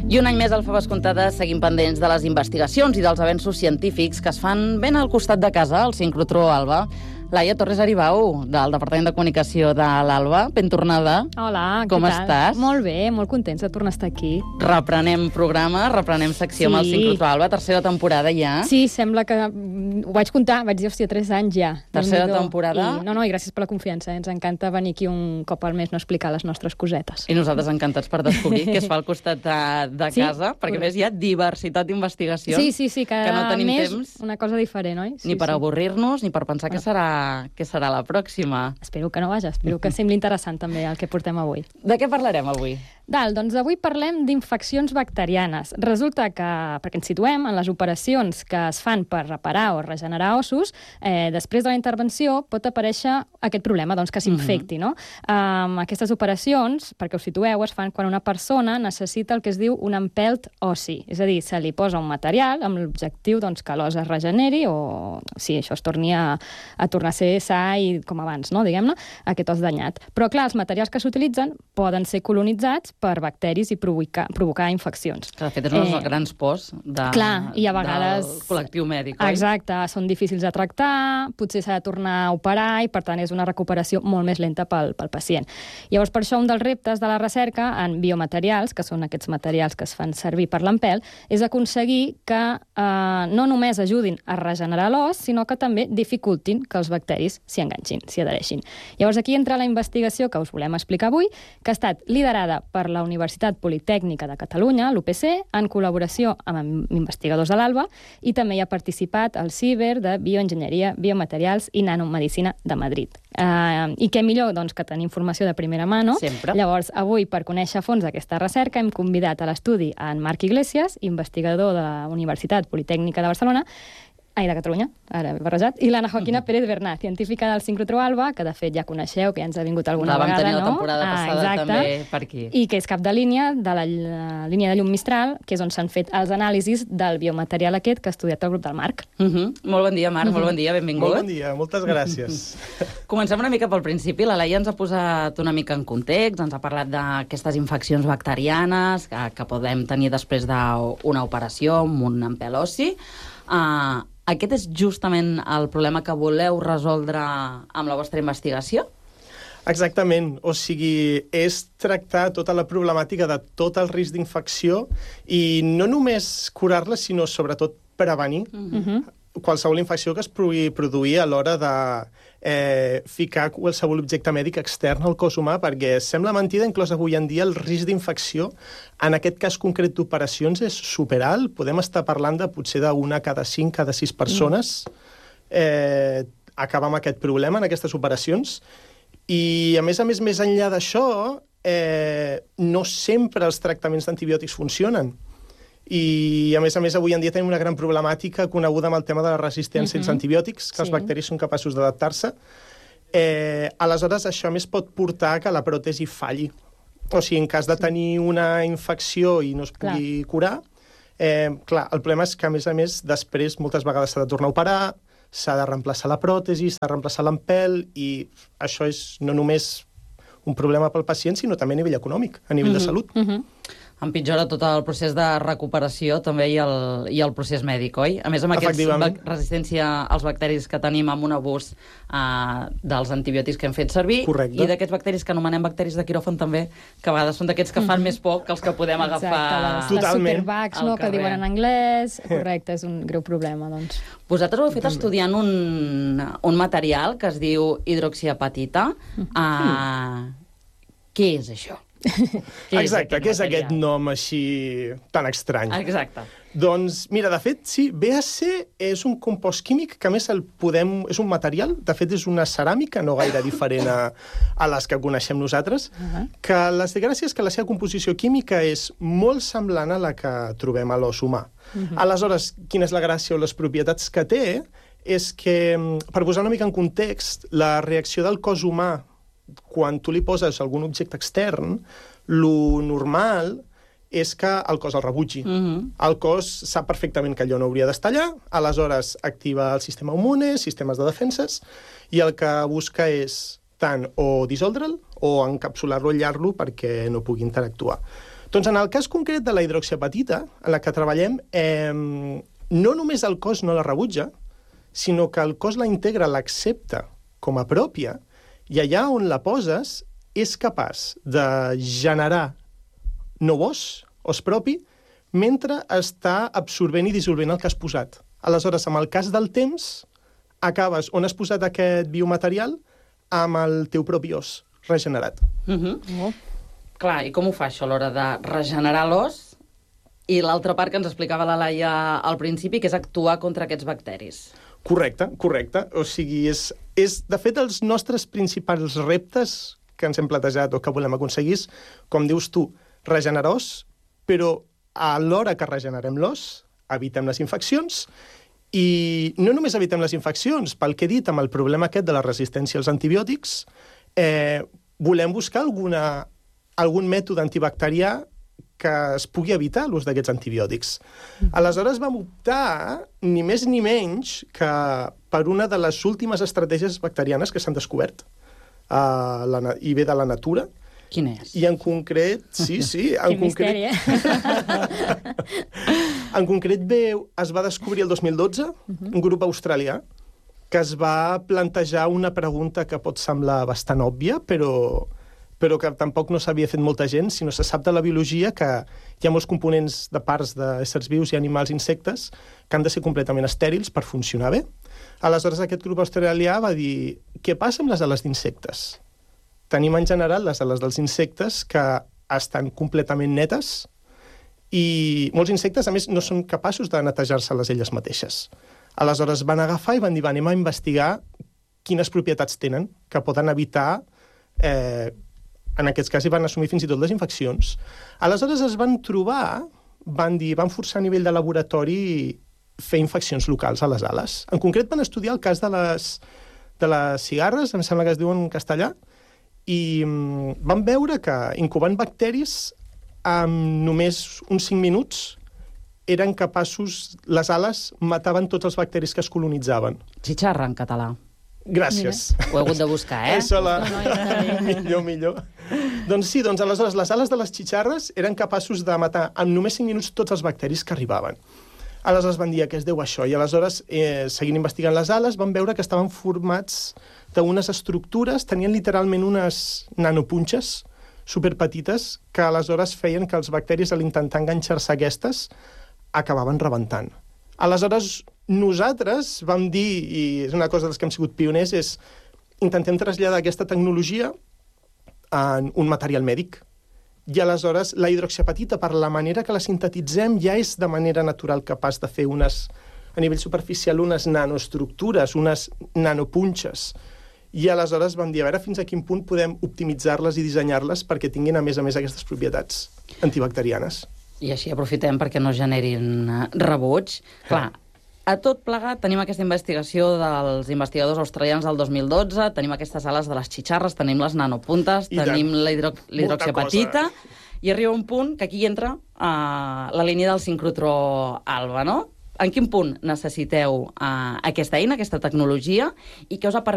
I un any més al Faves Comptades seguim pendents de les investigacions i dels avenços científics que es fan ben al costat de casa, al sincrotró Alba. Laia Torres Aribau, del Departament de Comunicació de l'Alba. Ben tornada. Hola, com estàs? Molt bé, molt contents de tornar a estar aquí. Reprenem programa, reprenem secció amb el sincrotró Alba, tercera temporada ja. Sí, sembla que ho vaig comptar, vaig dir, hòstia, 3 anys ja. Tercera temporada. I gràcies per la confiança, ens encanta venir aquí un cop al mes no explicar les nostres cosetes. I nosaltres encantats per descobrir què es fa al costat de casa, perquè a més hi ha diversitat d'investigacions. Sí, que no tenim mes temps una cosa diferent, oi? Ni per avorrir-nos, ni per pensar què serà la pròxima. Espero que no, espero que sembli interessant també el que portem avui. De què parlarem avui? Doncs avui parlem d'infeccions bacterianes. Resulta que, perquè ens situem en les operacions que es fan per reparar o regenerar ossos, després de la intervenció pot aparèixer aquest problema, doncs, que s'infecti, no? Aquestes operacions, perquè us situeu, es fan quan una persona necessita el que es diu un empelt ossi. És a dir, se li posa un material amb l'objectiu doncs, que l'os es regeneri o, sí, això es torni a tornar a ser sa i com abans, no? Diguem-ne, aquest os danyat. Però, clar, els materials que s'utilitzen poden ser colonitzats per bacteris i provocar infeccions. Que, de fet, és un dels grans pors i a vegades, del col·lectiu mèdic, oi? Exacte, són difícils de tractar, potser s'ha de tornar a operar i, per tant, és una recuperació molt més lenta pel pacient. Llavors, per això, un dels reptes de la recerca en biomaterials, que són aquests materials que es fan servir per l'empelt, és aconseguir que no només ajudin a regenerar l'os, sinó que també dificultin que els bacteris s'hi enganxin, s'hi adhereixin. Llavors, aquí entra la investigació que us volem explicar avui, que ha estat liderada per la Universitat Politècnica de Catalunya, l'UPC, en col·laboració amb investigadors de l'Alba, i també hi ha participat el CIBER de Bioenginyeria, Biomaterials i Nanomedicina de Madrid. I què millor doncs, que tenir informació de primera mà, no? Sempre. Llavors, avui, per conèixer a fons aquesta recerca, hem convidat a l'estudi en Marc Iglesias, investigador de la Universitat Politècnica de Barcelona, de Catalunya, ara he barrejat, i l'Anna Joaquina Pérez Bernat, científica del sincrotró Alba, que de fet ja coneixeu, que ja ens ha vingut alguna vegada, no? La vam tenir la temporada passada també per aquí. I que és cap de línia de la línia de llum Mistral, que és on s'han fet els anàlisis del biomaterial aquest que ha estudiat el grup del Marc. Molt bon dia, Marc, molt bon dia, benvingut. Molt bon dia, moltes gràcies. Comencem una mica pel principi. La Laia ens ha posat una mica en context, ens ha parlat d'aquestes infeccions bacterianes que podem tenir després d'una operació amb un empelt ossi. Aquest és justament el problema que voleu resoldre amb la vostra investigació? Exactament. O sigui, és tractar tota la problemàtica de tot el risc d'infecció i no només curar-la, sinó sobretot prevenir qualsevol infecció que es pugui produir a l'hora de ficar qualsevol objecte mèdic extern al cos humà, perquè sembla mentida, inclús avui en dia el risc d'infecció, en aquest cas concret d'operacions, és superalt. Podem estar parlant de potser d'una cada 5, cada 6 persones acabar amb aquest problema en aquestes operacions. I, a més, més enllà d'això, no sempre els tractaments d'antibiòtics funcionen. I, a més, avui en dia tenim una gran problemàtica coneguda amb el tema de la resistència als antibiòtics, que els bacteris són capaços d'adaptar-se. Aleshores, això més pot portar que la pròtesi falli. O sigui, en cas de tenir una infecció i no es pugui curar, el problema és que, a més, després moltes vegades s'ha de tornar a operar, s'ha de reemplaçar la pròtesi, s'ha de reemplaçar l'empelt, i això és no només un problema pel pacient, sinó també a nivell econòmic, a nivell de salut. Empitjora tot el procés de recuperació també i el procés mèdic, oi? A més, amb aquesta resistència als bacteris que tenim amb un abús dels antibiòtics que hem fet servir. Correcte. I d'aquests bacteris que anomenem bacteris de quiròfan també, que a vegades són d'aquests que fan més por que els que podem agafar. Exacte, les superbugs, no, que diuen en anglès. Correcte, és un greu problema, doncs. Vosaltres ho heu fet estudiant un material que es diu hidroxiapatita. Què és això? Exacte, què és aquest nom així tan estrany? Exacte. Doncs, mira, de fet, sí, BHC és un compost químic que, a més, és un material, de fet, és una ceràmica no gaire diferent a les que coneixem nosaltres, que les gràcies que la seva composició química és molt semblant a la que trobem a l'os humà. Aleshores, quina és la gràcia o les propietats que té? És que, per posar una mica en context, la reacció del cos humà quan tu li poses algun objecte extern, lo normal és que el cos el rebutgi. El cos sap perfectament que allò no hauria d'estar allà, aleshores activa el sistema immune, sistemes de defenses, i el que busca és tant o dissoldre'l o encapsular-lo, aïllar-lo perquè no pugui interactuar. Doncs en el cas concret de la hidroxiapatita, en la que treballem, no només el cos no la rebutja, sinó que el cos la integra, l'accepta com a pròpia, i allà on la poses és capaç de generar nou os propi, mentre està absorbent i dissolvent el que has posat. Aleshores, amb el cas del temps, acabes on has posat aquest biomaterial amb el teu propi os regenerat. Clar, i com ho fa això a l'hora de regenerar l'os? I l'altra part que ens explicava la Laia al principi, que és actuar contra aquests bacteris. Correcte. O sigui, és de fet, els nostres principals reptes que ens hem plantejat o que volem aconseguir és, com dius tu, regenerar os, però a l'hora que regenerem l'os, evitem les infeccions, i no només evitem les infeccions, pel que he dit amb el problema aquest de la resistència als antibiòtics, volem buscar algun mètode antibacterià que es pugui evitar l'ús d'aquests antibiòtics. Aleshores vam optar, ni més ni menys, que per una de les últimes estratègies bacterianes que s'han descobert, i ve de la natura. Quin és? I en concret, sí, Quin misteri, en concret es va descobrir el 2012 un grup australià que es va plantejar una pregunta que pot semblar bastant òbvia, però que tampoc no s'havia fet molta gent, si no se sap de la biologia que hi ha molts components de parts d'éssers vius i animals, insectes, que han de ser completament estèrils per funcionar bé. Aleshores, aquest grup australià va dir: què passa amb les ales d'insectes? Tenim en general les ales dels insectes que estan completament netes i molts insectes, a més, no són capaços de netejar-se les elles mateixes. Aleshores van agafar i van dir: anem a investigar quines propietats tenen, que poden evitar... en aquest cas hi van assumir fins i tot les infeccions. Aleshores es van trobar, van forçar a nivell de laboratori fer infeccions locals a les ales. En concret van estudiar el cas de les cigarres, em sembla que es diu en castellà, i van veure que incubant bacteris amb només uns 5 minuts eren capaços, les ales mataven tots els bacteris que es colonitzaven. Xitxarra, en català. Gràcies. Ho he hagut de buscar, Això millor. Doncs sí, aleshores les ales de les xitxarres eren capaços de matar en només 5 minuts tots els bacteris que arribaven. Aleshores van dir: a què es deu això? I aleshores, seguint investigant les ales, van veure que estaven formats d'unes estructures, tenien literalment unes nanopunxes superpetites que aleshores feien que els bacteris, a l'intentar enganxar-se a aquestes, acabaven rebentant. Aleshores, nosaltres vam dir, i és una cosa dels que hem sigut pioners, és intentem traslladar aquesta tecnologia en un material mèdic. I aleshores la hidroxiapatita, per la manera que la sintetitzem, ja és de manera natural capaç de fer a nivell superficial unes nanoestructures, unes nanopunxes. I aleshores vam dir: a veure fins a quin punt podem optimitzar-les i dissenyar-les perquè tinguin, a més aquestes propietats antibacterianes. I així aprofitem perquè no generin rebuig. Clar, a tot plegat tenim aquesta investigació dels investigadors australians del 2012, tenim aquestes ales de les xitxarres, tenim les nanopuntes, tenim la hidroxiapatita, i arriba un punt que aquí entra la línia del sincrotró alba, no? En quin punt necessiteu aquesta eina, aquesta tecnologia, i què us ha permès